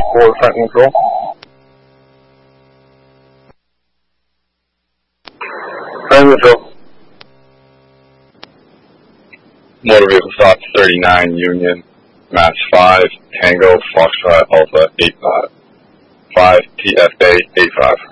for front control. Front control. Motor vehicle stop 39 Union, Mass 5, Tango, Foxtrot, Alpha 85, 5 TFA 85.